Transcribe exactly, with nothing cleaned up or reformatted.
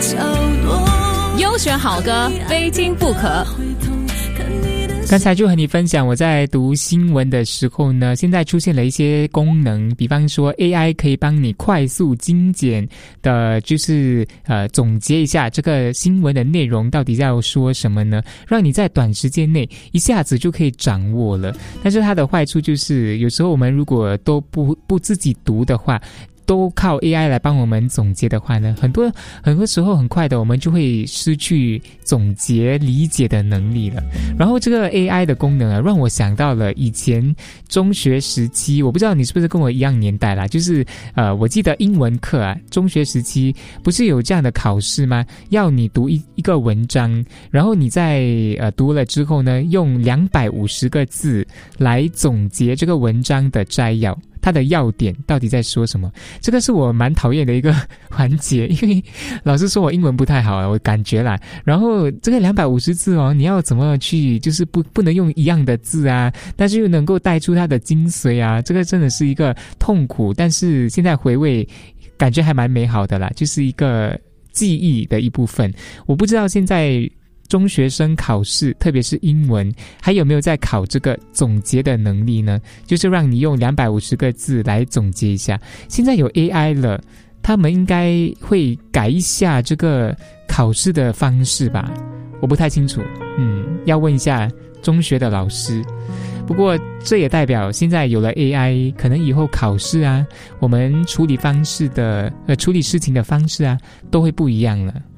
角落， 优选好歌非听不可。 刚才就和你分享，我在读新闻的时候呢，现在出现了一些功能，比方说 A I 可以帮你快速精简的，就是呃总结一下这个新闻的内容到底要说什么呢，让你在短时间内一下子就可以掌握了。但是它的坏处就是，有时候我们如果都不不自己读的话，都靠 A I 来帮我们总结的话呢，很多很多时候很快的我们就会失去总结理解的能力了。然后这个 A I 的功能啊，让我想到了以前中学时期，我不知道你是不是跟我一样年代啦，就是呃，我记得英文课啊，中学时期不是有这样的考试吗？要你读一一个文章，然后你在呃读了之后呢，用两百五十个字来总结这个文章的摘要。它的要点到底在说什么？这个是我蛮讨厌的一个环节，因为老师说我英文不太好啊，我感觉啦。然后这个两百五十字哦，你要怎么去，就是不不能用一样的字啊，但是又能够带出它的精髓啊，这个真的是一个痛苦。但是现在回味，感觉还蛮美好的啦，就是一个记忆的一部分。我不知道现在中学生考试，特别是英文，还有没有在考这个总结的能力呢？就是让你用两百五十个字来总结一下。现在有 A I 了，他们应该会改一下这个考试的方式吧？我不太清楚，嗯，要问一下中学的老师。不过这也代表现在有了 A I， 可能以后考试啊，我们处理方式的呃处理事情的方式啊，都会不一样了。